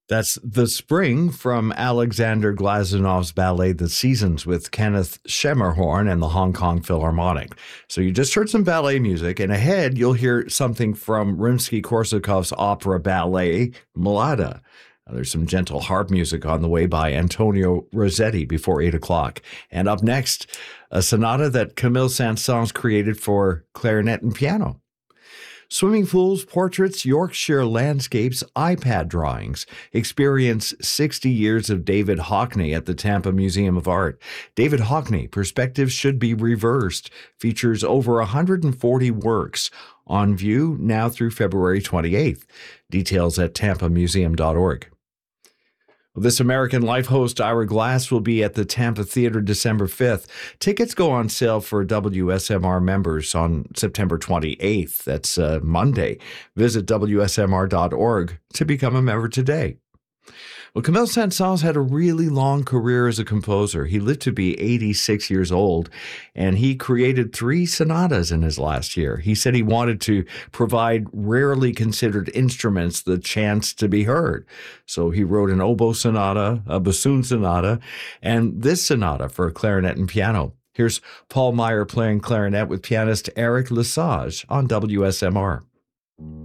That's The Spring from Alexander Glazunov's ballet The Seasons with Kenneth Schemmerhorn and the Hong Kong Philharmonic. So you just heard some ballet music, and ahead you'll hear something from Rimsky-Korsakov's opera ballet Mlada. There's some gentle harp music on the way by Antonio Rossetti before 8 o'clock. And up next, a sonata that Camille Saint-Saëns created for clarinet and piano. Swimming pools, portraits, Yorkshire landscapes, iPad drawings. Experience 60 years of David Hockney at the Tampa Museum of Art. David Hockney, Perspectives Should Be Reversed, features over 140 works on view now through February 28th. Details at tampamuseum.org. This American Life host, Ira Glass, will be at the Tampa Theater December 5th. Tickets go on sale for WSMR members on September 28th. That's Monday. Visit WSMR.org to become a member today. Well, Camille Saint-Saëns had a really long career as a composer. He lived to be 86 years old, and he created 3 sonatas in his last year. He said he wanted to provide rarely considered instruments the chance to be heard. So he wrote an oboe sonata, a bassoon sonata, and this sonata for clarinet and piano. Here's Paul Meyer playing clarinet with pianist Eric Lesage on WSMR.